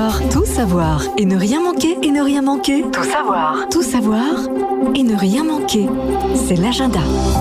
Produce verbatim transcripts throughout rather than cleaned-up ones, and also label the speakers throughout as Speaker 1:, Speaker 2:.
Speaker 1: savoir, tout savoir et ne rien manquer et ne rien manquer. Tout savoir, tout savoir et ne rien manquer. C'est l'agenda.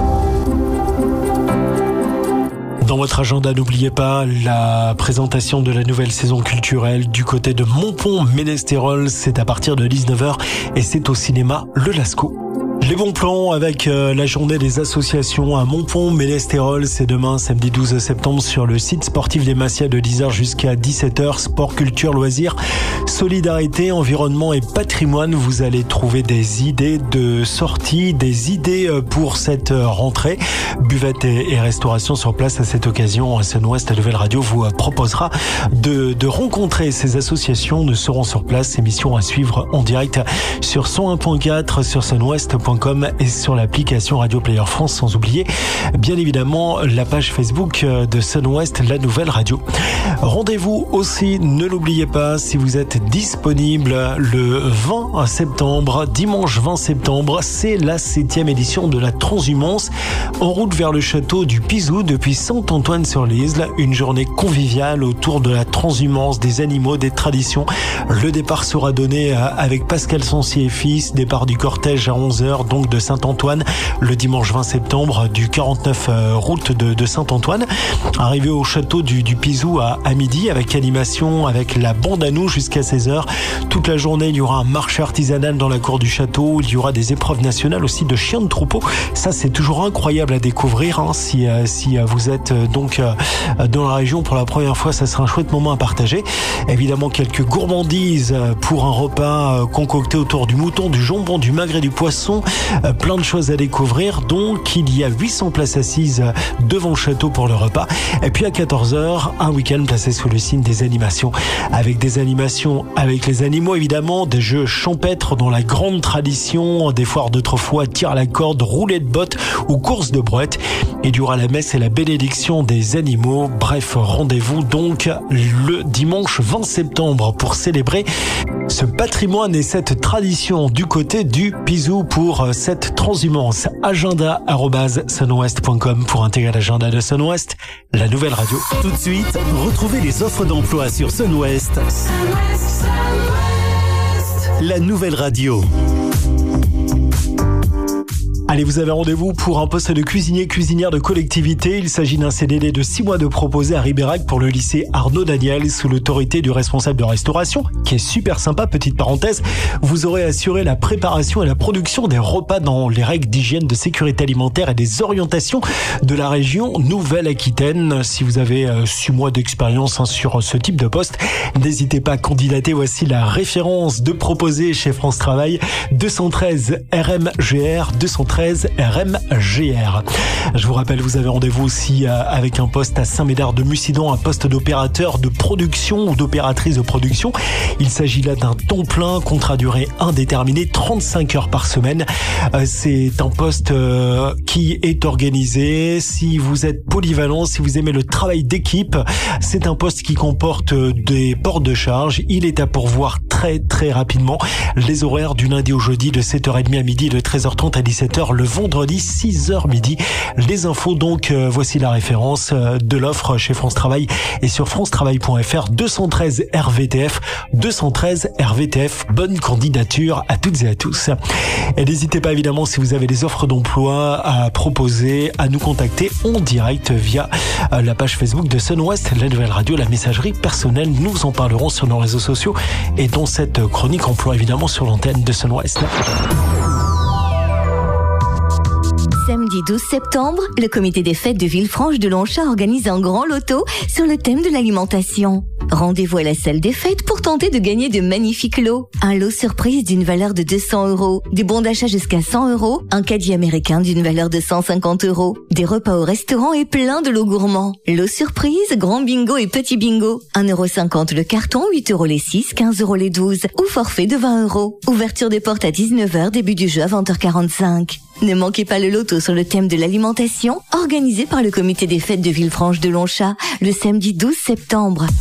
Speaker 2: Dans votre agenda, n'oubliez pas la présentation de la nouvelle saison culturelle du côté de Montpont-Ménestérol. C'est à partir de dix-neuf heures et c'est au cinéma Le Lascaux. Les bons plans avec euh, la journée des associations à Montpont-Ménestérol, c'est demain, samedi douze septembre, sur le site sportif des Massias de dix heures jusqu'à dix-sept heures. Sport, culture, loisirs, solidarité, environnement et patrimoine. Vous allez trouver des idées de sortie, des idées pour cette rentrée. Buvette et, et restauration sur place à cette occasion. Sun-Ouest, la nouvelle radio, vous proposera de, de rencontrer ces associations. Nous serons sur place. Émission à suivre en direct sur cent un point quatre, sur sunouest point com et sur l'application Radio Player France, sans oublier bien évidemment la page Facebook de Sun-Ouest, la nouvelle radio. Rendez-vous aussi, ne l'oubliez pas, si vous êtes disponible le vingt septembre, dimanche vingt septembre, c'est la septième édition de la Transhumance en route vers le château du Pizou depuis Saint-Antoine-sur-l'Isle. Une journée conviviale autour de la transhumance, des animaux, des traditions. Le départ sera donné avec Pascal Sancier et fils, départ du cortège à onze heures donc de Saint-Antoine le dimanche vingt septembre du quarante-neuf route de, de Saint-Antoine. Arrivé au château du, du Pizou à, à midi avec animation, avec la bande à nous jusqu'à seize heures. Toute la journée, il y aura un marché artisanal dans la cour du château. Il y aura des épreuves nationales aussi de chiens de troupeau. Ça, c'est toujours incroyable à découvrir. Hein. Si, euh, si vous êtes euh, donc euh, dans la région pour la première fois, ça sera un chouette moment à partager. Évidemment, quelques gourmandises pour un repas euh, concocté autour du mouton, du jambon, du magret, du poisson. Euh, plein de choses à découvrir. Donc, il y a huit cents places assises devant le château pour le repas. Et puis à quatorze heures, un week-end placé sous le signe des animations. Avec des animations avec les animaux, évidemment, des jeux champêtres dans la grande tradition des foires d'autrefois, tir à la corde, roulette de bottes ou course de brouette. Et il y aura la messe et la bénédiction des animaux. Bref, rendez-vous donc le dimanche vingt septembre pour célébrer ce patrimoine et cette tradition du côté du Pizou pour cette transhumance. Agenda arobase sunouest point com pour intégrer l'agenda de Sun-Ouest, la nouvelle radio.
Speaker 3: Tout de suite, retrouvez les offres d'emploi sur Sun-Ouest, la nouvelle radio.
Speaker 2: Allez, vous avez rendez-vous pour un poste de cuisinier, cuisinière de collectivité. Il s'agit d'un C D D de six mois de proposé à Ribérac pour le lycée Arnaud Daniel sous l'autorité du responsable de restauration, qui est super sympa. Petite parenthèse, vous aurez assuré la préparation et la production des repas dans les règles d'hygiène, de sécurité alimentaire et des orientations de la région Nouvelle-Aquitaine. Si vous avez euh, six mois d'expérience hein, sur ce type de poste, n'hésitez pas à candidater. Voici la référence de proposé chez France Travail, deux cent treize R M G R, deux cent treize R M G R. Je vous rappelle, vous avez rendez-vous aussi avec un poste à Saint-Médard de Mussidan, un poste d'opérateur de production ou d'opératrice de production. Il s'agit là d'un temps plein, contrat durée indéterminée, trente-cinq heures par semaine. C'est un poste qui est organisé. Si vous êtes polyvalent, si vous aimez le travail d'équipe, c'est un poste qui comporte des portes de charge. Il est à pourvoir très très rapidement. Les horaires du lundi au jeudi de sept heures trente à midi, de treize heures trente à dix-sept heures le vendredi six heures midi. Les infos donc, euh, voici la référence euh, de l'offre chez France Travail et sur france travail point f r. Deux cent treize R V T F, deux cent treize R V T F. Bonne candidature à toutes et à tous. Et n'hésitez pas évidemment, si vous avez des offres d'emploi à proposer, à nous contacter en direct via euh, la page Facebook de Sun-Ouest, la nouvelle radio, la messagerie personnelle. Nous en parlerons sur nos réseaux sociaux et dans cette chronique emploi évidemment sur l'antenne de Sun-Ouest.
Speaker 4: Samedi douze septembre, le comité des fêtes de Villefranche-de-Longchamp organise un grand loto sur le thème de l'alimentation. Rendez-vous à la salle des fêtes pour tenter de gagner de magnifiques lots. Un lot surprise d'une valeur de deux cents euros, des bons d'achat jusqu'à cent euros, un caddie américain d'une valeur de cent cinquante euros, des repas au restaurant et plein de lots gourmands. Lot surprise, grand bingo et petit bingo. un euro cinquante le carton, huit euros les six, quinze euros les douze, ou forfait de vingt euros. Ouverture des portes à dix-neuf heures, début du jeu à vingt heures quarante-cinq. Ne manquez pas le loto sur le thème de l'alimentation, organisé par le comité des fêtes de Villefranche-de-Longchamp, le samedi douze septembre.